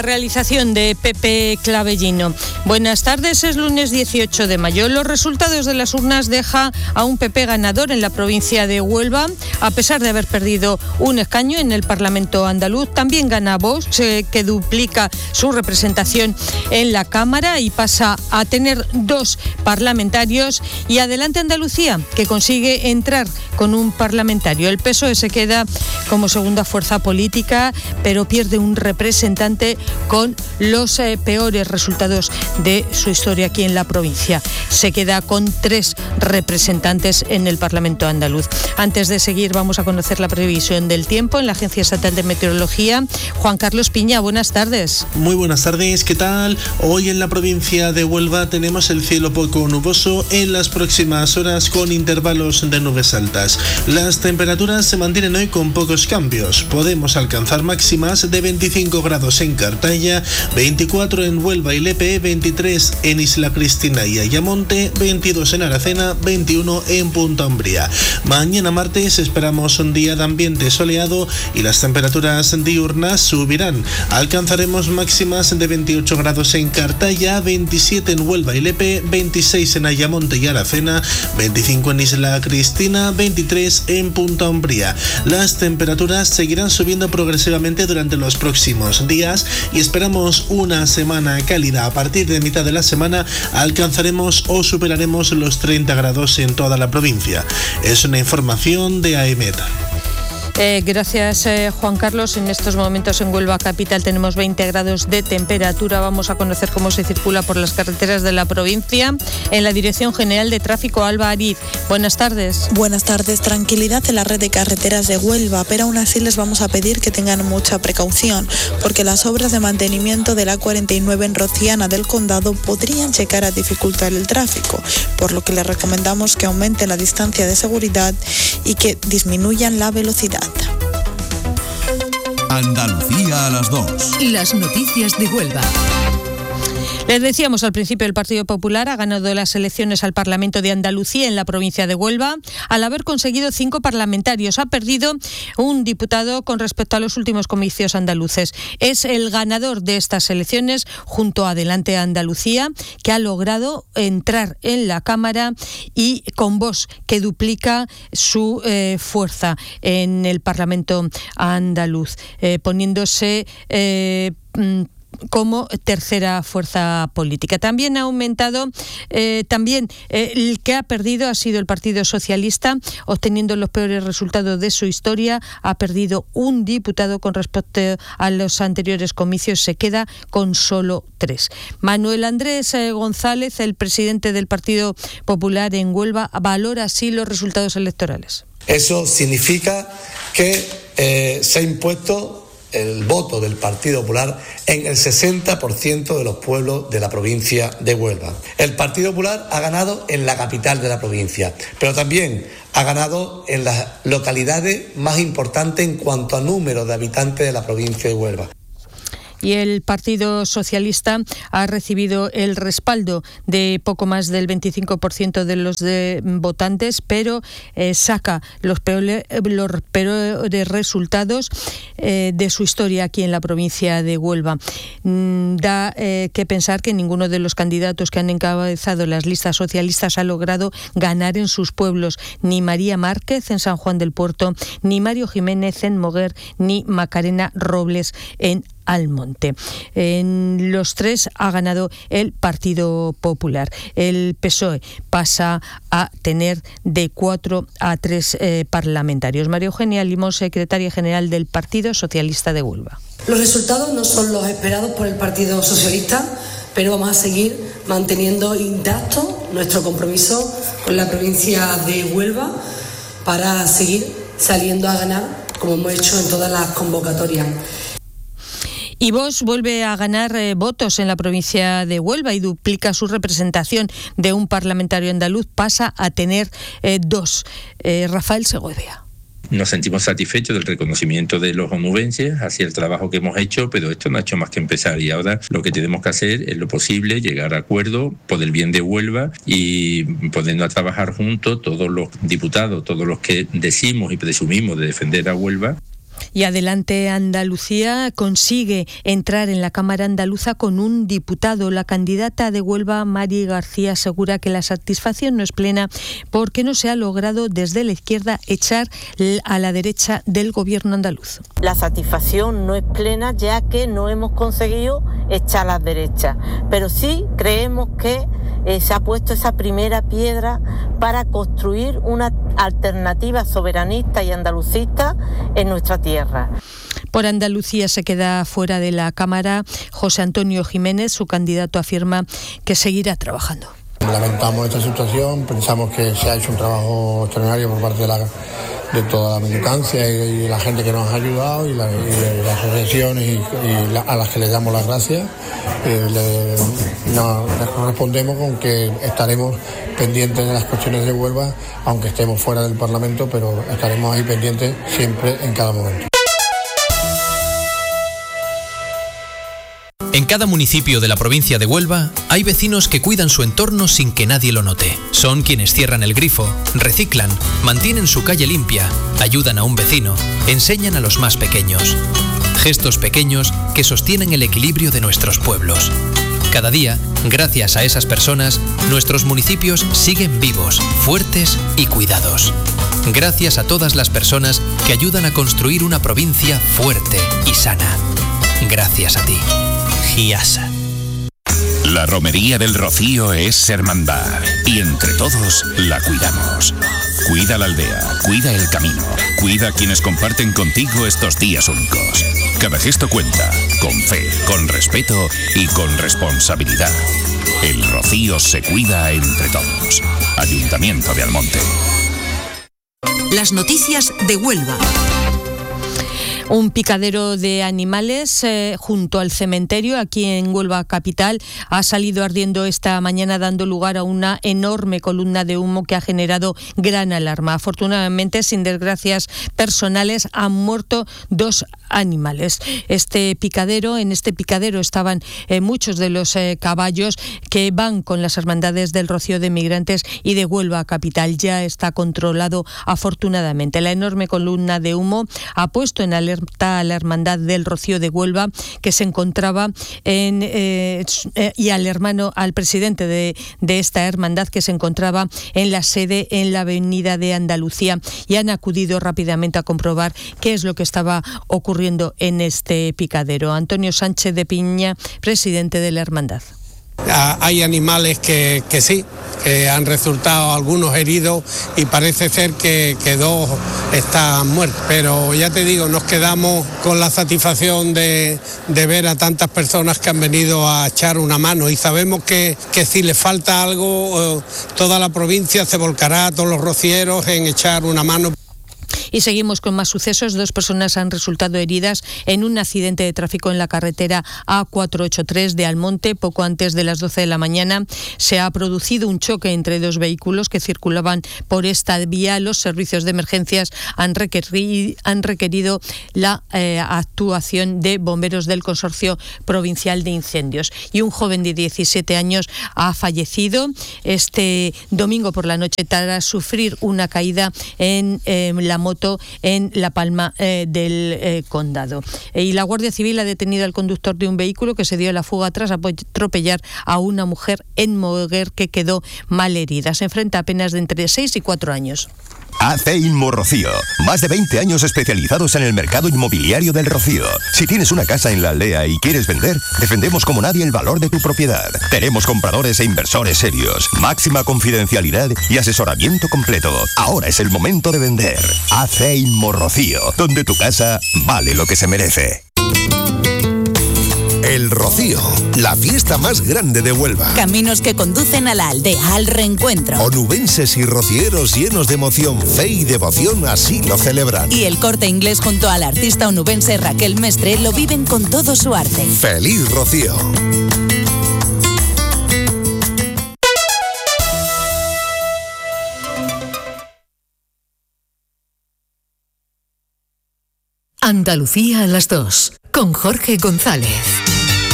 Realización de Pepe Clavellino. Buenas tardes, es lunes 18 de mayo. Los resultados de las urnas deja a un PP ganador en la provincia de Huelva, a pesar de haber perdido un escaño en el Parlamento andaluz. También gana Vox, que duplica su representación en la Cámara y pasa a tener 2 parlamentarios. Y Adelante Andalucía, que consigue entrar con un parlamentario. El PSOE se queda como segunda fuerza política, pero pierde un representante con los peores resultados de su historia aquí en la provincia. Se queda con 3 representantes en el Parlamento andaluz. Antes de seguir, vamos a conocer la previsión del tiempo en la Agencia Estatal de Meteorología. Juan Carlos Piña, buenas tardes. Muy buenas tardes, ¿qué tal? Hoy en la provincia de Huelva tenemos el cielo poco nuboso en las próximas horas con intervalos de nubes altas. Las temperaturas se mantienen hoy con pocos cambios. Podemos alcanzar máximas de 25 grados en Cartaya, 24 en Huelva y Lepe, 23 en Isla Cristina y Ayamonte, 22 en Aracena, 21 en Punta Umbría. Mañana martes esperamos un día de ambiente soleado y las temperaturas diurnas subirán. Alcanzaremos máximas de 28 grados en Cartaya, 27 en Huelva y Lepe, 26 en Ayamonte y Aracena, 25 en Isla Cristina, 23 en Punta Umbría. Las temperaturas seguirán subiendo progresivamente durante los próximos días y esperamos una semana cálida. A partir de mitad de la semana alcanzaremos o superaremos los 30 grados en toda la provincia. Es una información de AEMET. Gracias, Juan Carlos. En estos momentos en Huelva capital tenemos 20 grados de temperatura. Vamos a conocer cómo se circula por las carreteras de la provincia. En la Dirección General de Tráfico, Alba Ariz. Buenas tardes. Buenas tardes. Tranquilidad en la red de carreteras de Huelva, pero aún así les vamos a pedir que tengan mucha precaución, porque las obras de mantenimiento de la A49 en Rociana del Condado podrían llegar a dificultar el tráfico, por lo que les recomendamos que aumenten la distancia de seguridad y que disminuyan la velocidad. Andalucía a las 2. Las noticias de Huelva. Les decíamos al principio, el Partido Popular ha ganado las elecciones al Parlamento de Andalucía en la provincia de Huelva. Al haber conseguido 5 parlamentarios, ha perdido un diputado con respecto a los últimos comicios andaluces. Es el ganador de estas elecciones junto a Adelante Andalucía, que ha logrado entrar en la Cámara y con Vox, que duplica su fuerza en el Parlamento andaluz, poniéndose como tercera fuerza política. También ha aumentado, el que ha perdido ha sido el Partido Socialista, obteniendo los peores resultados de su historia. Ha perdido un diputado con respecto a los anteriores comicios, se queda con solo 3. Manuel Andrés González, el presidente del Partido Popular en Huelva, valora así los resultados electorales. Eso significa que se ha impuesto el voto del Partido Popular en el 60% de los pueblos de la provincia de Huelva. El Partido Popular ha ganado en la capital de la provincia, pero también ha ganado en las localidades más importantes en cuanto a número de habitantes de la provincia de Huelva. Y el Partido Socialista ha recibido el respaldo de poco más del 25% de los votantes, pero saca los peores resultados de su historia aquí en la provincia de Huelva. Da que pensar que ninguno de los candidatos que han encabezado las listas socialistas ha logrado ganar en sus pueblos, ni María Márquez en San Juan del Puerto, ni Mario Jiménez en Moguer, ni Macarena Robles en Almonte. En los 3 ha ganado el Partido Popular. El PSOE pasa a tener de 4 a 3 parlamentarios. María Eugenia Limón, secretaria general del Partido Socialista de Huelva. Los resultados no son los esperados por el Partido Socialista, pero vamos a seguir manteniendo intacto nuestro compromiso con la provincia de Huelva para seguir saliendo a ganar, como hemos hecho en todas las convocatorias. Y Vox vuelve a ganar votos en la provincia de Huelva y duplica su representación de un parlamentario andaluz, pasa a tener 2. Rafael Segovia. Nos sentimos satisfechos del reconocimiento de los onubenses hacia el trabajo que hemos hecho, pero esto no ha hecho más que empezar y ahora lo que tenemos que hacer es lo posible, llegar a acuerdo por el bien de Huelva y ponernos a trabajar juntos todos los diputados, todos los que decimos y presumimos de defender a Huelva. Y adelante Andalucía consigue entrar en la Cámara Andaluza con un diputado. La candidata de Huelva, Mari García, asegura que la satisfacción no es plena porque no se ha logrado desde la izquierda echar a la derecha del gobierno andaluz. La satisfacción no es plena ya que no hemos conseguido echar a la derecha, pero sí creemos que se ha puesto esa primera piedra para construir una alternativa soberanista y andalucista en nuestra tierra. Por Andalucía se queda fuera de la Cámara José Antonio Jiménez. Su candidato afirma que seguirá trabajando. Lamentamos esta situación, pensamos que se ha hecho un trabajo extraordinario por parte de toda la militancia y la gente que nos ha ayudado y las asociaciones a las que les damos las gracias. Les respondemos con que estaremos pendientes de las cuestiones de Huelva, aunque estemos fuera del Parlamento, pero estaremos ahí pendientes siempre en cada momento. En cada municipio de la provincia de Huelva hay vecinos que cuidan su entorno sin que nadie lo note. Son quienes cierran el grifo, reciclan, mantienen su calle limpia, ayudan a un vecino, enseñan a los más pequeños. Gestos pequeños que sostienen el equilibrio de nuestros pueblos. Cada día, gracias a esas personas, nuestros municipios siguen vivos, fuertes y cuidados. Gracias a todas las personas que ayudan a construir una provincia fuerte y sana. Gracias a ti. Giasa. La romería del Rocío es hermandad y entre todos la cuidamos. Cuida la aldea, cuida el camino, cuida a quienes comparten contigo estos días únicos. Cada gesto cuenta, con fe, con respeto y con responsabilidad. El Rocío se cuida entre todos. Ayuntamiento de Almonte. Las noticias de Huelva. Un picadero de animales junto al cementerio aquí en Huelva capital ha salido ardiendo esta mañana, dando lugar a una enorme columna de humo que ha generado gran alarma. Afortunadamente, sin desgracias personales, han muerto 2 animales. En este picadero estaban muchos de los caballos que van con las hermandades del Rocío de Migrantes y de Huelva capital. Ya está controlado afortunadamente. La enorme columna de humo ha puesto en alerta a la hermandad del Rocío de Huelva, que se encontraba y al presidente de esta hermandad, que se encontraba en la sede en la avenida de Andalucía, y han acudido rápidamente a comprobar qué es lo que estaba ocurriendo en este picadero. Antonio Sánchez de Piña, presidente de la hermandad. Hay animales que sí, que han resultado algunos heridos y parece ser que 2 están muertos. Pero ya te digo, nos quedamos con la satisfacción de ver a tantas personas que han venido a echar una mano, y sabemos que si les falta algo, toda la provincia se volcará, todos los rocieros, en echar una mano. Y seguimos con más sucesos. 2 personas han resultado heridas en un accidente de tráfico en la carretera A483 de Almonte. Poco antes de las 12 de la mañana se ha producido un choque entre 2 vehículos que circulaban por esta vía. Los servicios de emergencias han requerido la actuación de bomberos del Consorcio Provincial de Incendios. Y un joven de 17 años ha fallecido este domingo por la noche tras sufrir una caída en la moto en La Palma del Condado. Y la Guardia Civil ha detenido al conductor de un vehículo que se dio a la fuga tras atropellar a una mujer en Moguer que quedó malherida. Se enfrenta a penas de entre 6 y 4 años. AC Inmo Rocío. Más de 20 años especializados en el mercado inmobiliario del Rocío. Si tienes una casa en la aldea y quieres vender, defendemos como nadie el valor de tu propiedad. Tenemos compradores e inversores serios, máxima confidencialidad y asesoramiento completo. Ahora es el momento de vender. AC Inmo Rocío, donde tu casa vale lo que se merece. El Rocío, la fiesta más grande de Huelva. Caminos que conducen a la aldea, al reencuentro. Onubenses y rocieros llenos de emoción, fe y devoción así lo celebran. Y el Corte Inglés junto a la artista onubense Raquel Mestre lo viven con todo su arte. ¡Feliz Rocío! Andalucía a las 2, con Jorge González.